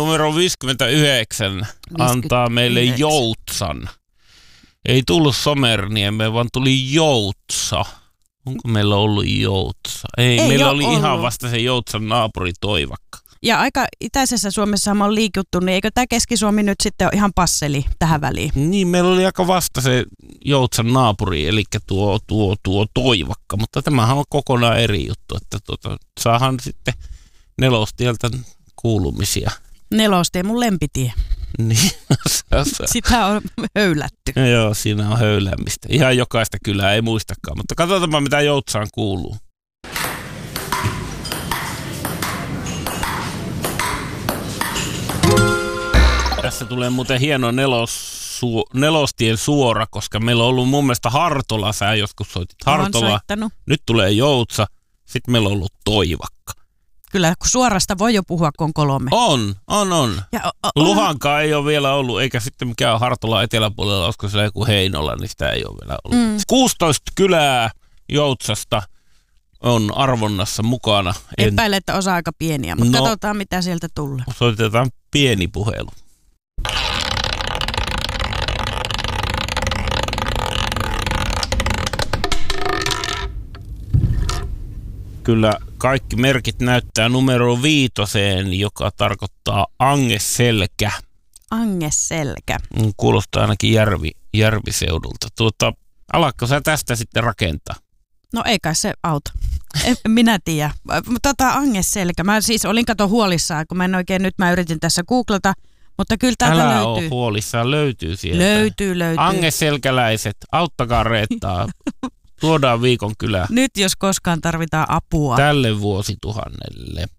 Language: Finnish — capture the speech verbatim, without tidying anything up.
numero viisikymmentäyhdeksän antaa meille Joutsan. Ei tullut Somerniemeen, vaan tuli Joutsa. Onko meillä ollut Joutsa? Ei, Ei meillä oli ollut. Ihan vasta se Joutsan naapuri Toivakka. Ja aika itäisessä Suomessa on liikuttu, niin eikö tämä Keski-Suomi nyt sitten ole ihan passeli tähän väliin? Niin, meillä oli aika vasta se Joutsan naapuri, eli tuo, tuo, tuo Toivakka, mutta tämähän on kokonaan eri juttu, että tuota, saahan sitten Nelostieltä kuulumisia. Nelostie, mun lempitie. Niin, sitä on höylätty. Joo, siinä on höyläämistä. Ihan jokaista kylää ei muistakaan, mutta katsotaanpa mitä Joutsaan kuuluu. Tässä tulee muuten hieno nelos, su, nelostien suora, koska meillä on ollut mun mielestä Hartola, sä joskus soitit Hartola. Nyt tulee Joutsa, sitten meillä on ollut Toivakka. Kyllä, kun suorasta voi jo puhua, kun on kolme. On, on, on. Ja, o, o, Luhankaa ei ole vielä ollut, eikä sitten mikään Hartola eteläpuolella, olisiko siellä joku Heinola, niin sitä ei ole vielä ollut. Mm. kuusitoista kylää Joutsasta on arvonnassa mukana. Epäile, että osa aika pieniä, mutta no, katsotaan mitä sieltä tulee. Soitetaan pieni puhelu. Kyllä kaikki merkit näyttää numero viitoseen, joka tarkoittaa Angeselkä. Angeselkä. Kuulostaa ainakin järvi, järviseudulta. Tuota, alatko sä tästä sitten rakentaa? No ei kai se auta. En minä tiedä. Tota Angeselkä. Mä siis olin kato huolissaan, kun mä en oikein nyt, mä yritin tässä googlata, mutta kyllä täältä Älä löytyy. Älä ole huolissaan, löytyy sieltä. Löytyy, löytyy. Angeselkäläiset, auttakaa Reettaa. Tuodaan viikon kylään. Nyt jos koskaan tarvitaan apua. Tälle vuosituhannelle.